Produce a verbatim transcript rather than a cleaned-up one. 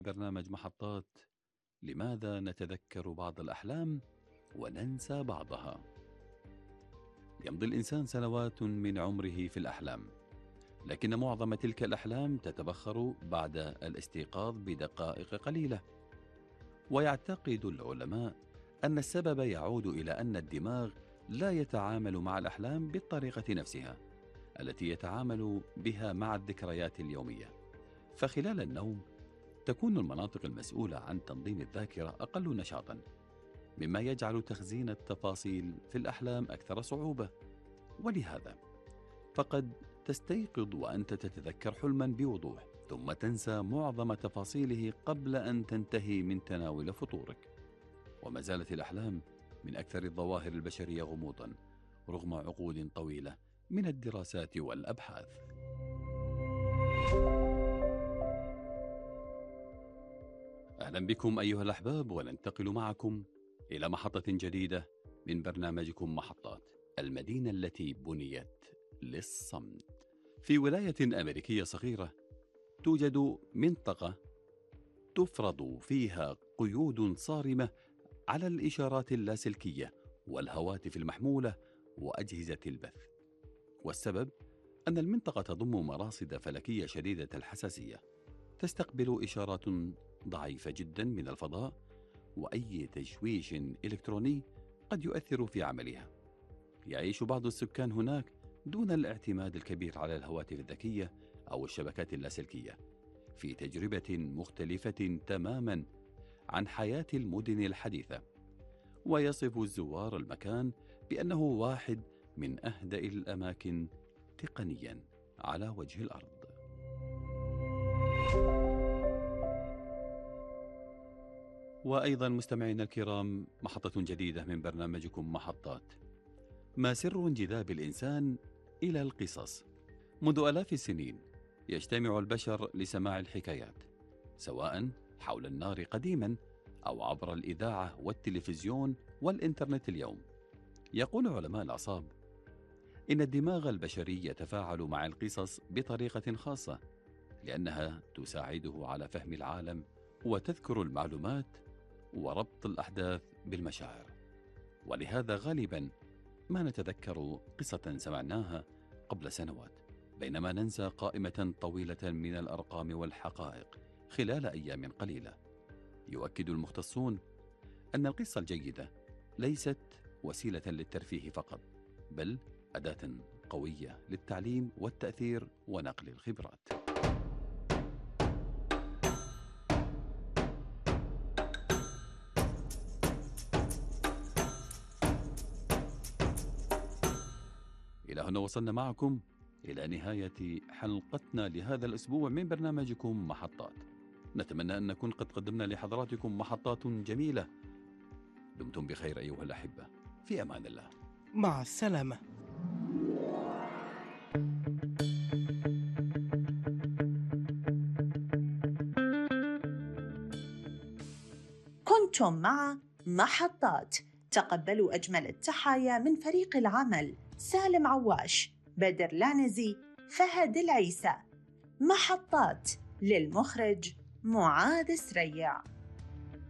برنامج محطات. لماذا نتذكر بعض الأحلام وننسى بعضها؟ يمضي الإنسان سنوات من عمره في الأحلام، لكن معظم تلك الأحلام تتبخر بعد الاستيقاظ بدقائق قليلة. ويعتقد العلماء أن السبب يعود إلى أن الدماغ لا يتعامل مع الأحلام بالطريقة نفسها التي يتعامل بها مع الذكريات اليومية. فخلال النوم تكون المناطق المسؤولة عن تنظيم الذاكرة أقل نشاطاً، مما يجعل تخزين التفاصيل في الأحلام أكثر صعوبة. ولهذا فقد تستيقظ وأنت تتذكر حلما بوضوح، ثم تنسى معظم تفاصيله قبل أن تنتهي من تناول فطورك. وما زالت الأحلام من أكثر الظواهر البشرية غموضاً رغم عقود طويلة من الدراسات والأبحاث. أهلا بكم أيها الأحباب، وننتقل معكم إلى محطة جديدة من برنامجكم محطات، المدينة التي بنيت للصمت. في ولاية أمريكية صغيرة توجد منطقة تفرض فيها قيود صارمة على الإشارات اللاسلكية والهواتف المحمولة وأجهزة البث. والسبب أن المنطقة تضم مراصد فلكية شديدة الحساسية تستقبل إشارات ضعيفة جدا من الفضاء، وأي تشويش إلكتروني قد يؤثر في عملها. يعيش بعض السكان هناك دون الاعتماد الكبير على الهواتف الذكية أو الشبكات اللاسلكية، في تجربة مختلفة تماما عن حياة المدن الحديثة. ويصف الزوار المكان بأنه واحد من أهدأ الأماكن تقنيا على وجه الأرض. وأيضا مستمعينا الكرام، محطة جديدة من برنامجكم محطات. ما سر انجذاب الإنسان إلى القصص؟ منذ آلاف السنين يجتمع البشر لسماع الحكايات، سواء حول النار قديما أو عبر الإذاعة والتلفزيون والإنترنت اليوم. يقول علماء الأعصاب إن الدماغ البشري يتفاعل مع القصص بطريقة خاصة، لأنها تساعده على فهم العالم وتذكر المعلومات وربط الأحداث بالمشاعر. ولهذا غالبا ما نتذكر قصة سمعناها قبل سنوات، بينما ننسى قائمة طويلة من الأرقام والحقائق خلال أيام قليلة. يؤكد المختصون أن القصة الجيدة ليست وسيلة للترفيه فقط، بل أداة قوية للتعليم والتأثير ونقل الخبرات. إلى هنا وصلنا معكم إلى نهاية حلقتنا لهذا الأسبوع من برنامجكم محطات. نتمنى أن نكون قد قدمنا لحضراتكم محطات جميلة. دمتم بخير أيها الأحبة، في أمان الله، مع السلامة. كنتم مع محطات. تقبلوا أجمل التحايا من فريق العمل: سالم عواش، بدر لانزي، فهد العيسى. محطات للمخرج معاذ سريع.